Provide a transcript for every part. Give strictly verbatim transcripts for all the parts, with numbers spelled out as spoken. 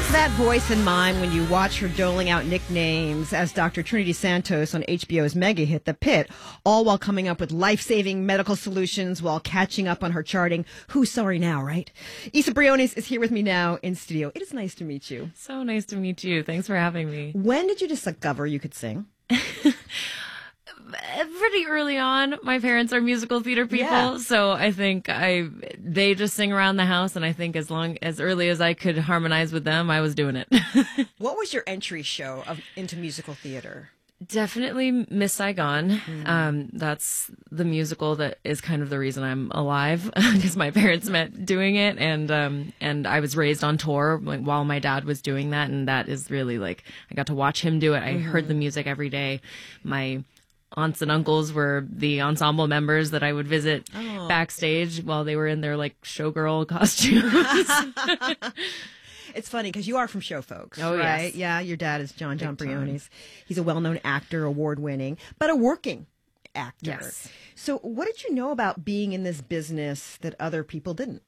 That voice in mind when you watch her doling out nicknames as Doctor Trinity Santos on H B O's mega hit The Pit, all while coming up with life-saving medical solutions while catching up on her charting. Who's sorry now, right? Issa Briones is here with me now in studio. It is nice to meet you. So nice to meet you. Thanks for having me. When did you discover you could sing? Pretty early on. My parents are musical theater people, Yeah. so I think I they just sing around the house, and I think as long as early as I could harmonize with them, I was doing it. What was your entry show of, into musical theater? Definitely Miss Saigon. Mm. Um, that's the musical that is kind of the reason I'm alive, because my parents met doing it, and um, and I was raised on tour like, while my dad was doing that, and that is really like I got to watch him do it. I mm-hmm. heard the music every day. My aunts and uncles were the ensemble members that I would visit oh. backstage while they were in their like showgirl costumes. It's funny because you are from show folks, oh, right? Yes. Yeah, your dad is John John Briones. He's a well-known actor, award-winning, but a working actor. Yes. So what did you know about being in this business that other people didn't?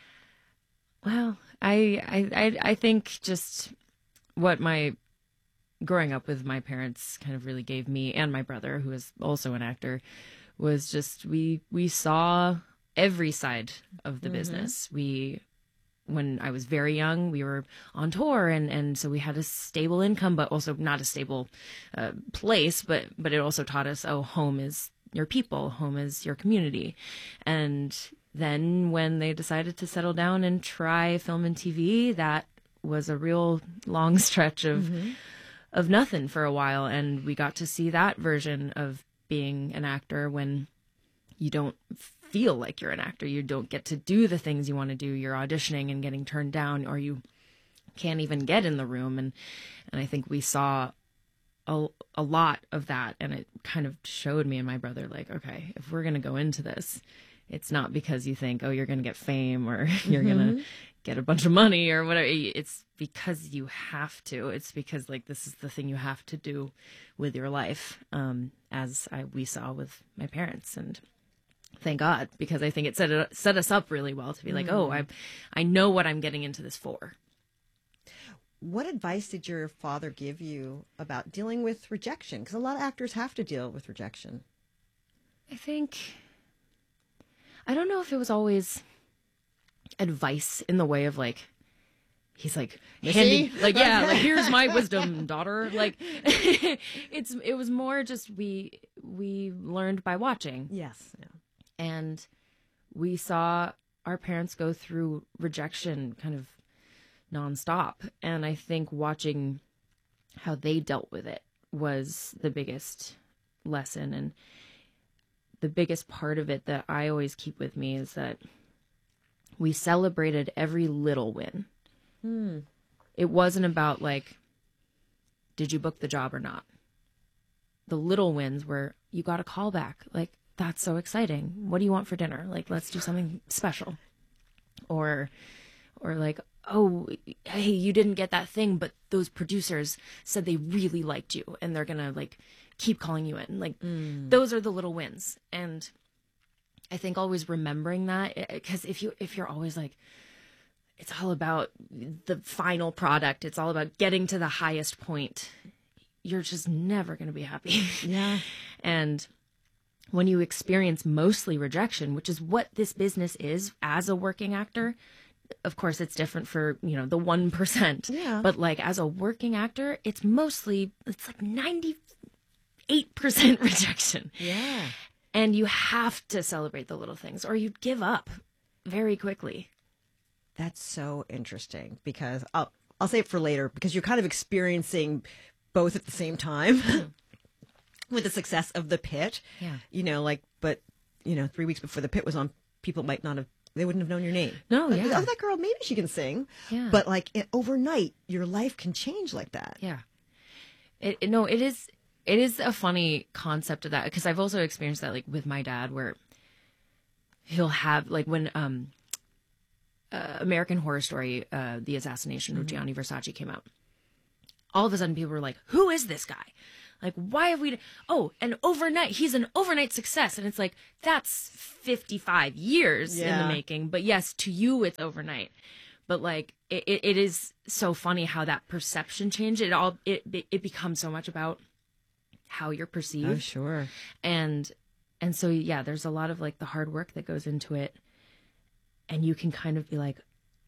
Well, I I I, I think just what my growing up with my parents kind of really gave me and my brother, who is also an actor, was just we we saw every side of the mm-hmm. business. We, when I was very young, we were on tour, and, and so we had a stable income, but also not a stable uh, place. But but it also taught us, oh, home is your people, home is your community. And then when they decided to settle down and try film and T V, that was a real long stretch of. Mm-hmm. of nothing for a while, and we got to see that version of being an actor when you don't feel like you're an actor. You don't get to do the things you want to do. You're auditioning and getting turned down, or you can't even get in the room. And and I think we saw a, a lot of that, and it kind of showed me and my brother, like, okay, if we're going to go into this, it's not because you think, oh, you're going to get fame or you're mm-hmm. going to get a bunch of money or whatever. It's because you have to. It's because like this is the thing you have to do with your life, um, as I, we saw with my parents. And thank God, because I think it set it, set us up really well to be like, mm. oh, I I know what I'm getting into this for. What advice did your father give you about dealing with rejection? Because a lot of actors have to deal with rejection. I think, I don't know if it was always advice in the way of like, he's like handing, like, yeah, like, here's my wisdom, daughter. Like, it's, it was more just we, we learned by watching. Yes. Yeah. And we saw our parents go through rejection kind of nonstop. And I think watching how they dealt with it was the biggest lesson. And the biggest part of it that I always keep with me is that we celebrated every little win. Hmm. It wasn't about like, did you book the job or not? The little wins were, you got a call back. Like, that's so exciting. What do you want for dinner? Like, let's do something special. Or, or like, oh, hey, you didn't get that thing, but those producers said they really liked you and they're going to like keep calling you in. Like, mm. those are the little wins. And I think always remembering that, because if you if you're always like, it's all about the final product, it's all about getting to the highest point, you're just never going to be happy. Yeah. And when you experience mostly rejection, which is what this business is as a working actor, of course it's different for, you know, the one percent. Yeah. But like as a working actor, it's mostly, it's like ninety-eight percent rejection. Yeah. And you have to celebrate the little things or you'd give up very quickly. That's so interesting because I'll, I'll save it for later because you're kind of experiencing both at the same time with the success of The Pit. Yeah. You know, like, but, you know, three weeks before The Pit was on, people might not have, they wouldn't have known your name. No, like, yeah. Oh, that girl, maybe she can sing. Yeah. But like it, overnight, your life can change like that. Yeah. It, it, no, it is... It is a funny concept of that because I've also experienced that like with my dad where he'll have like when um, uh, American Horror Story, uh, the assassination mm-hmm. of Gianni Versace came out. All of a sudden people were like, who is this guy? Like, why have we, oh, and overnight, he's an overnight success. And it's like, that's fifty-five years yeah. in the making. But yes, to you, it's overnight. but like it, it, it is so funny how that perception change. It all it it becomes so much about how you're perceived. Oh, sure. And and so yeah, there's a lot of like the hard work that goes into it, and you can kind of be like,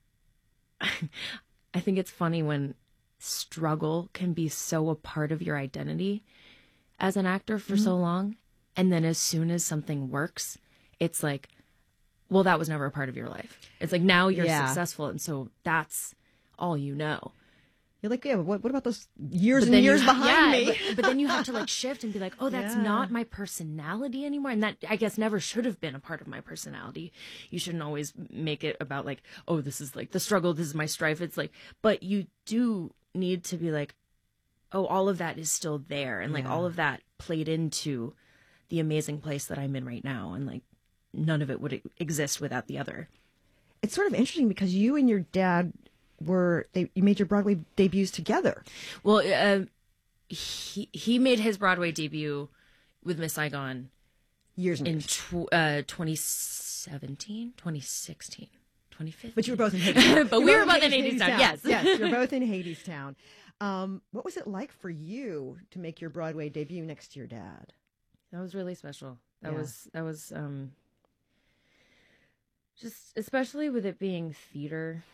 I think it's funny when struggle can be so a part of your identity as an actor for mm-hmm. so long, and then as soon as something works, it's like, well, that was never a part of your life. It's like now you're yeah. successful, and so that's all you know. You're like, yeah, but what, what about those years and years ha- behind yeah, me? but, but then you have to like shift and be like, oh, that's yeah. not my personality anymore. And that, I guess, never should have been a part of my personality. You shouldn't always make it about like, oh, this is like the struggle, this is my strife. It's like, but you do need to be like, oh, all of that is still there. And like yeah. all of that played into the amazing place that I'm in right now. And like, none of it would exist without the other. It's sort of interesting because you and your dad were, they, you made your Broadway debuts together. Well, uh, he he made his Broadway debut with Miss Saigon years and in years. Tw- uh, twenty seventeen, twenty sixteen, twenty fifteen. But you were both in Hadestown. But we were both in Hadestown, yes. Yes, you're both in Hadestown. Um, what was it like for you to make your Broadway debut next to your dad? That was really special. That yeah. was, that was, um, just, especially with it being theater,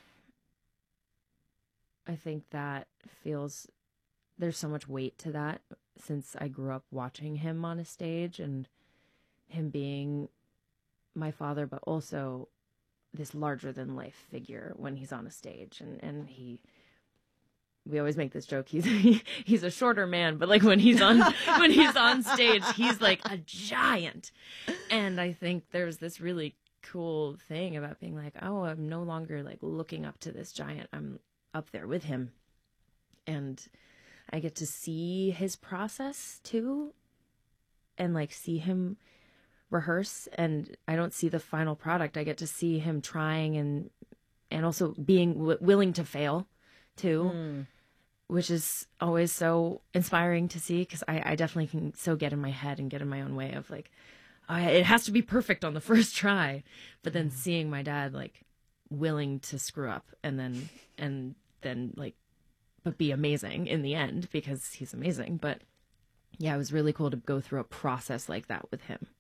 I think that feels, there's so much weight to that since I grew up watching him on a stage and him being my father, but also this larger than life figure when he's on a stage. And, and he, we always make this joke. He's, he, he's a shorter man, but like when he's on, when he's on stage, he's like a giant. And I think there's this really cool thing about being like, oh, I'm no longer like looking up to this giant. I'm up there with him, and I get to see his process too, and like see him rehearse. And I don't see the final product. I get to see him trying and and also being w- willing to fail too, mm. which is always so inspiring to see, because I, I definitely can so get in my head and get in my own way of like, I, it has to be perfect on the first try. But then mm. seeing my dad like willing to screw up and then and then like but be amazing in the end, because he's amazing. But yeah, it was really cool to go through a process like that with him.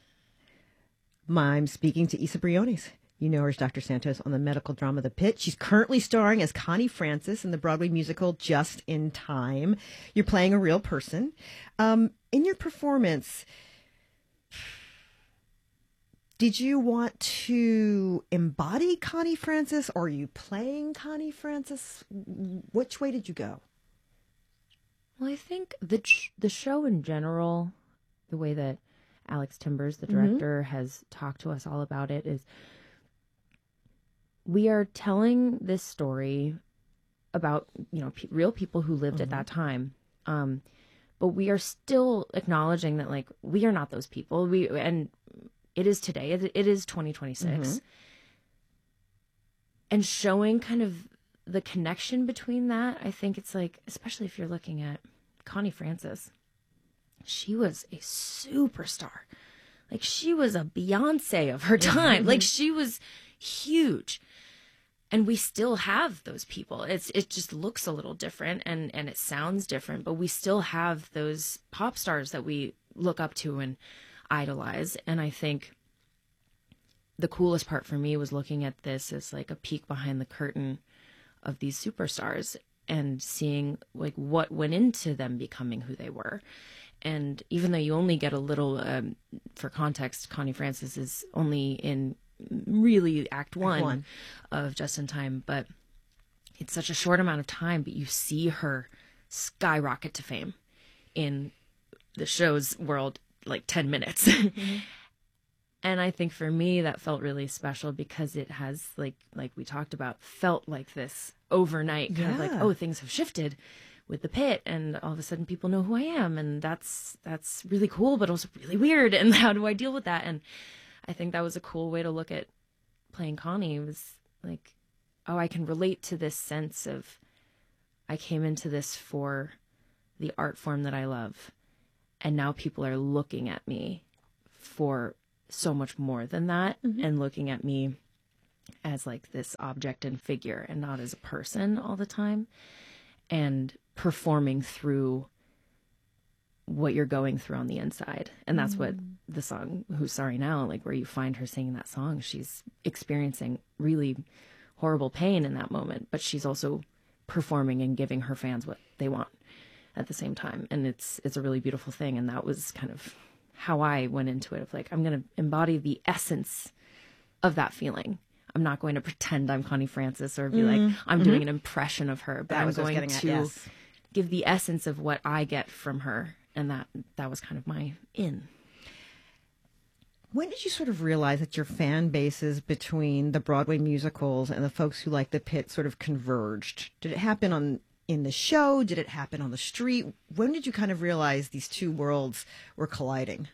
I'm speaking to Isa Briones. You know her as Doctor Santos on the medical drama The Pit. She's currently starring as Connie Francis in the Broadway musical Just in Time. You're playing a real person. Um, in your performance, did you want to embody Connie Francis, or are you playing Connie Francis? Which way did you go? Well, I think the the show in general, the way that Alex Timbers, the director, mm-hmm. has talked to us all about it, is we are telling this story about, you know, pe- real people who lived mm-hmm. at that time. Um, but we are still acknowledging that, like, we are not those people. We and it is today. It, it is twenty twenty-six. Mm-hmm. And showing kind of the connection between that, I think it's like, especially if you're looking at Connie Francis, she was a superstar. Like, she was a Beyonce of her time. Mm-hmm. Like, she was huge. And we still have those people. It's it just looks a little different and, and it sounds different, but we still have those pop stars that we look up to and idolize. And I think the coolest part for me was looking at this as like a peek behind the curtain of these superstars and seeing like what went into them becoming who they were. And even though you only get a little, um, for context, Connie Francis is only in really act one, act one of Just in Time, but it's such a short amount of time, but you see her skyrocket to fame in the show's world, like ten minutes. Mm-hmm. And I think for me that felt really special because it has, like like we talked about, felt like this overnight kind yeah. of like, oh, things have shifted with The Pit, and all of a sudden people know who I am, and that's that's really cool, but also really weird. And how do I deal with that? And I think that was a cool way to look at playing Connie. It was like, oh, I can relate to this sense of I came into this for the art form that I love, and now people are looking at me for so much more than that, mm-hmm. and looking at me as like this object and figure and not as a person all the time, and performing through what you're going through on the inside. And that's mm. what the song Who's Sorry Now, like where you find her singing that song, she's experiencing really horrible pain in that moment, but she's also performing and giving her fans what they want at the same time. And it's it's a really beautiful thing. And that was kind of how I went into it, of like, I'm going to embody the essence of that feeling. I'm not going to pretend I'm Connie Francis or be mm-hmm. like, I'm mm-hmm. doing an impression of her, but that I'm going to at, yes. give the essence of what I get from her. And that that was kind of my in. When did you sort of realize that your fan bases between the Broadway musicals and the folks who like the Pit sort of converged? Did it happen on in the show? Did it happen on the street? When did you kind of realize these two worlds were colliding?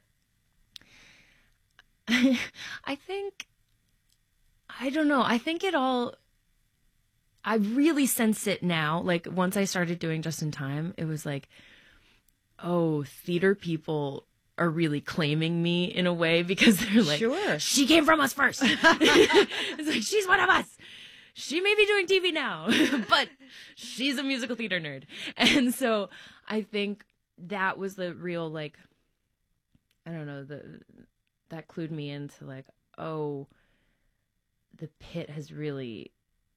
I think, I don't know. I think it all, I really sense it now. Like once I started doing Just in Time, it was like, oh, theater people are really claiming me in a way, because they're like, sure, she came from us first. It's like, she's one of us. She may be doing T V now, but she's a musical theater nerd. And so I think that was the real, like, I don't know, the that clued me into like, oh, the Pit has really,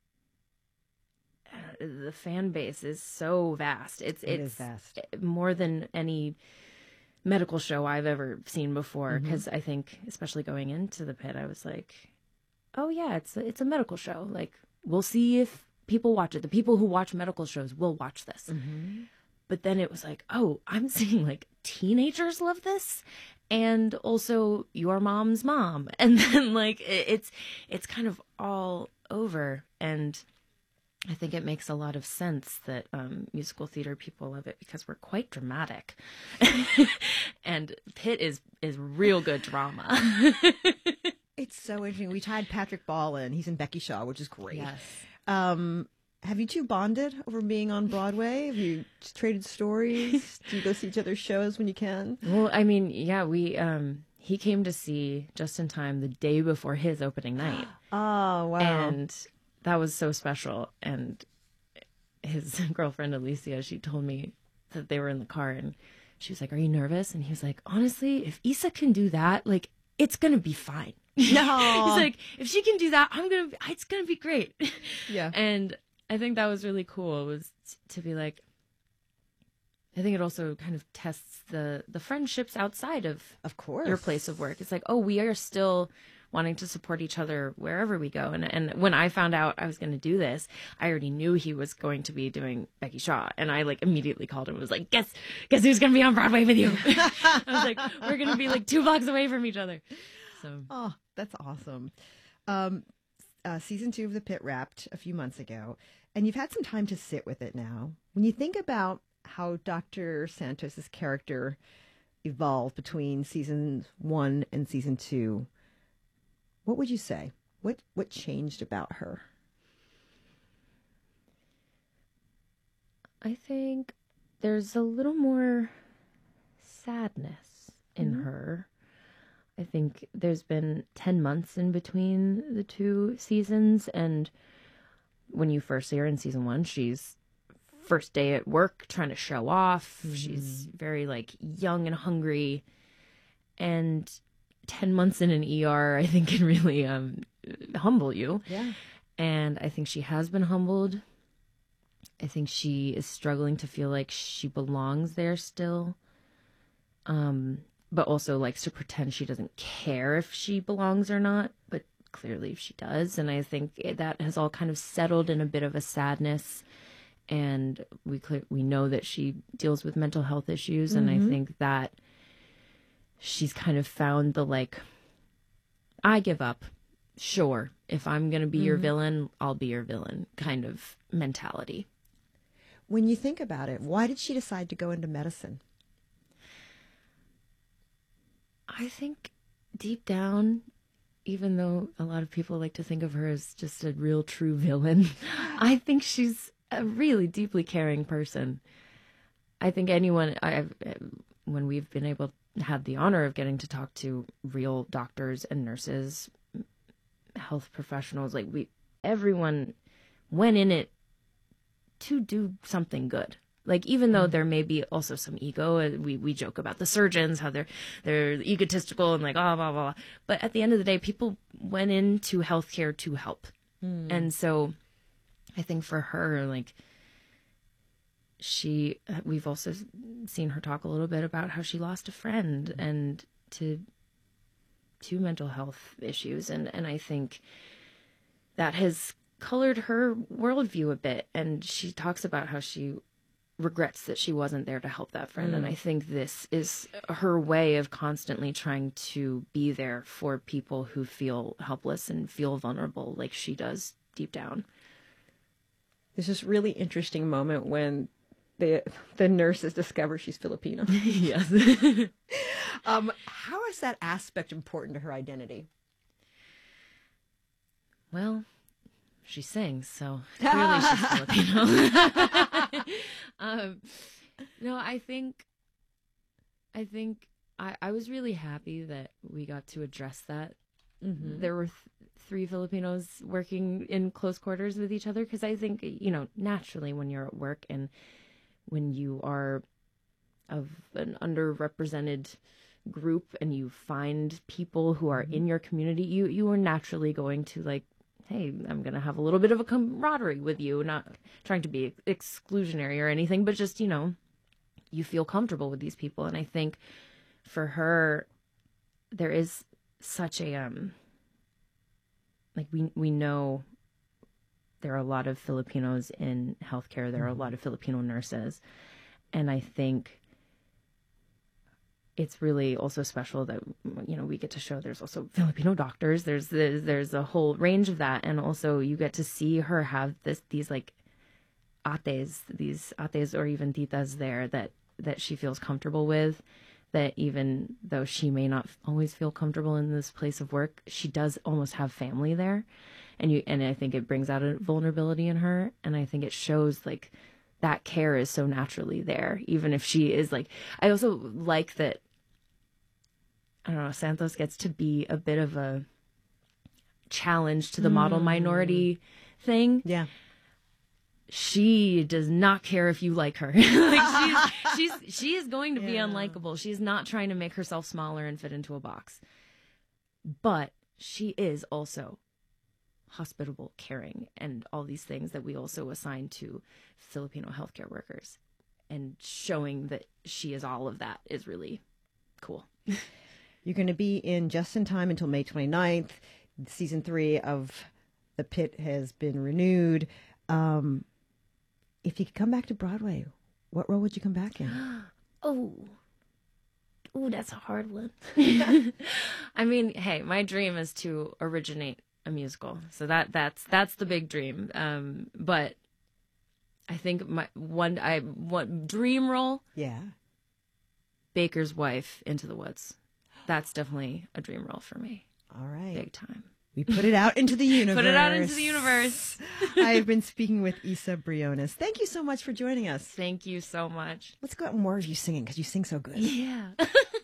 uh, the fan base is so vast. It's it it's is vast. More than any medical show I've ever seen before. Because mm-hmm. I think, especially going into the Pit, I was like, oh yeah, it's a, it's a medical show. Like, we'll see if people watch it. The people who watch medical shows will watch this. Mm-hmm. But then it was like, oh, I'm seeing like teenagers love this, and also your mom's mom. And then like it, it's it's kind of all over. And I think it makes a lot of sense that um, musical theater people love it, because we're quite dramatic. And Pit is is real good drama. It's so interesting. We tied Patrick Ball in. He's in Becky Shaw, which is great. Yes. Um, have you two bonded over being on Broadway? Have you traded stories? Do you go see each other's shows when you can? Well, I mean, yeah, we um, he came to see Just in Time the day before his opening night. Oh, wow. And that was so special. And his girlfriend, Alicia, she told me that they were in the car, and she was like, are you nervous? And he was like, honestly, if Issa can do that, like, it's going to be fine. No. He's like, if she can do that, I'm going to, it's going to be great. Yeah. And I think that was really cool, was t- to be like, I think it also kind of tests the, the friendships outside of, of course, your place of work. It's like, oh, we are still wanting to support each other wherever we go. And and when I found out I was going to do this, I already knew he was going to be doing Becky Shaw. And I like immediately called him and was like, guess, guess who's going to be on Broadway with you? I was like, we're going to be like two blocks away from each other. So, oh, that's awesome. Um, uh, season two of The Pit wrapped a few months ago, and you've had some time to sit with it now. When you think about how Doctor Santos's character evolved between season one and season two, what would you say? What what changed about her? I think there's a little more sadness in mm-hmm. her. I think there's been ten months in between the two seasons, and when you first see her in season one, she's first day at work trying to show off. Mm-hmm. She's very like young and hungry, and ten months in an E R, I think, can really um, humble you. Yeah. And I think she has been humbled. I think she is struggling to feel like she belongs there still. Um, but also likes to pretend she doesn't care if she belongs or not, but clearly she does. And I think that has all kind of settled in a bit of a sadness. And we cl- we know that she deals with mental health issues. Mm-hmm. And I think that she's kind of found the, like, I give up. Sure, if I'm going to be mm-hmm. your villain, I'll be your villain kind of mentality. When you think about it, why did she decide to go into medicine? I think deep down, even though a lot of people like to think of her as just a real true villain, I think she's a really deeply caring person. I think anyone, I've, when we've been able to have the honor of getting to talk to real doctors and nurses, health professionals, like we, everyone went in it to do something good. Like, even though there may be also some ego, uh, we, we joke about the surgeons, how they're, they're egotistical and like, oh, blah, blah, blah. But at the end of the day, people went into healthcare to help. Mm. And so I think for her, like, she, we've also seen her talk a little bit about how she lost a friend and to, to mental health issues. And, and I think that has colored her worldview a bit. And she talks about how she regrets that she wasn't there to help that friend. Mm. And I think this is her way of constantly trying to be there for people who feel helpless and feel vulnerable like she does deep down. There's this really interesting moment when the the nurses discover she's Filipino. Yes. um, how is that aspect important to her identity? Well, she sings, so clearly she's Filipino. um, no, I think, I think I, I was really happy that we got to address that. Mm-hmm. There were th- three Filipinos working in close quarters with each other, because I think, you know, naturally when you're at work and when you are of an underrepresented group and you find people who are in your community, you, you are naturally going to like, hey, I'm going to have a little bit of a camaraderie with you, not trying to be exclusionary or anything, but just, you know, you feel comfortable with these people. And I think for her, there is such a, um, like we, we know there are a lot of Filipinos in healthcare. There are a lot of Filipino nurses. And I think it's really also special that, you know, we get to show there's also Filipino doctors. There's, there's there's a whole range of that, and also you get to see her have this these like ates, these ates or even titas there that that she feels comfortable with. That even though she may not always feel comfortable in this place of work, she does almost have family there, and you and I think it brings out a vulnerability in her, and I think it shows like that care is so naturally there, even if she is like, I also like that, I don't know, Santos gets to be a bit of a challenge to the mm. model minority thing. Yeah. She does not care if you like her. like she's, she's, she is going to be yeah. unlikable. She's not trying to make herself smaller and fit into a box. But she is also hospitable, caring, and all these things that we also assign to Filipino healthcare workers. And showing that she is all of that is really cool. You're going to be in just in time until May twenty-ninth. Season three of The Pit has been renewed. Um, if you could come back to Broadway, what role would you come back in? Oh, oh, that's a hard one. I mean, hey, my dream is to originate a musical, so that that's that's the big dream. Um, but I think my one I one dream role, yeah, Baker's wife, Into the Woods. That's definitely a dream role for me. All right, big time. We put it out into the universe. Put it out into the universe. I have been speaking with Isa Briones. Thank you so much for joining us. Thank you so much. Let's go out more of you singing because you sing so good. Yeah.